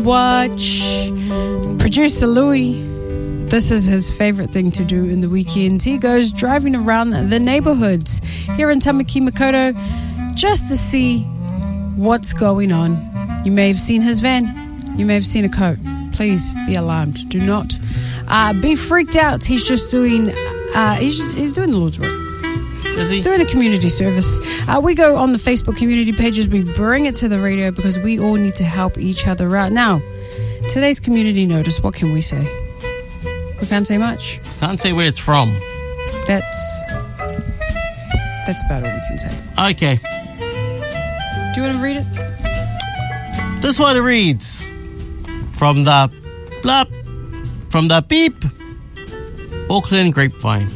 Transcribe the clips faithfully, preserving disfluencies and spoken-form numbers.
watch. Producer Louis, this is his favorite thing to do in the weekends. He goes driving around the neighborhoods here in Tamaki Makaurau just to see what's going on. You may have seen his van. You may have seen a coat. Please be alarmed. Do not uh, be freaked out. He's just doing, uh, he's, just, he's doing the Lord's work. Is he? Doing a community service. Uh, we go on the Facebook community pages. We bring it to the radio because we all need to help each other out. Now, today's community notice, what can we say? We can't say much. Can't say where it's from. That's that's about all we can say. Okay. Do you want to read it? This one reads from the blop, from the beep, Auckland Grapevine.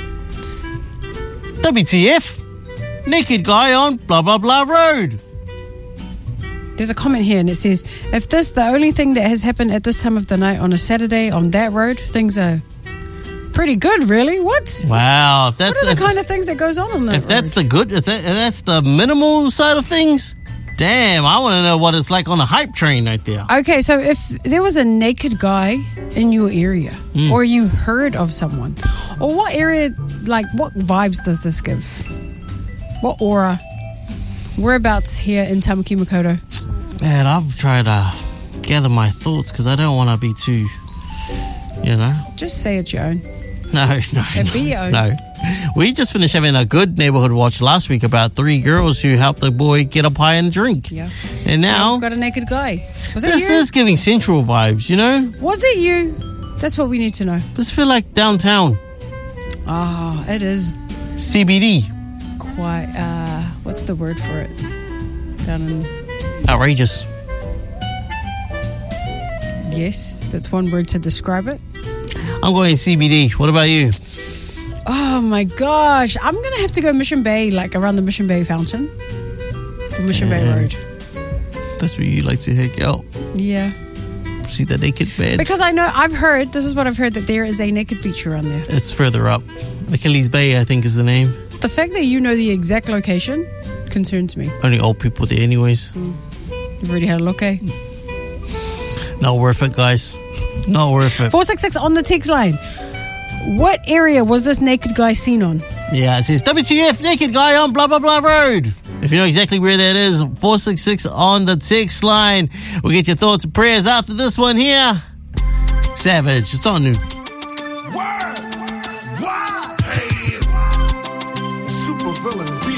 W T F? Naked guy on blah blah blah road. There's a comment here and it says, if this the only thing that has happened at this time of the night on a Saturday on that road, things are pretty good, really. What? Wow. If that's, what are the if, kind of things that goes on on that If road? that's the good, if, that, if that's the minimal side of things, damn, I want to know what it's like on a hype train right there. Okay, so if there was a naked guy in your area, mm. or you heard of someone, or what area, like what vibes does this give? What aura? Whereabouts here in Tamaki Makaurau? Man, I've tried to gather my thoughts because I don't want to be too, you know. Just say it's your own. No, no, It'd be your own. no. We just finished having a good neighborhood watch last week about three girls who helped a boy get up high and drink. Yeah. And now we've got a naked guy. Was it this you? is giving Central vibes, you know. Was it you? That's what we need to know. This feel like downtown. Oh, it is C B D. Quite. Uh, what's the word for it? Down in. Outrageous. Yes, that's one word to describe it. I'm going C B D. What about you? Oh my gosh. I'm going to have to go Mission Bay, like around the Mission Bay Fountain. The Mission yeah. Bay Road. That's where you like to hang out. Yeah. See the naked man. Because I know, I've heard, this is what I've heard, that there is a naked beach around there. It's further up. Achilles Bay, I think, is the name. The fact that you know the exact location concerns me. Only old people there anyways. Mm. You've already had a look, eh? Not worth it, guys. Not worth it. four six six on the text line. What area was this naked guy seen on? Yeah, it says W T F, naked guy on blah, blah, blah road. If you know exactly where that is, four six six on the text line. We'll get your thoughts and prayers after this one here. Savage, it's on new.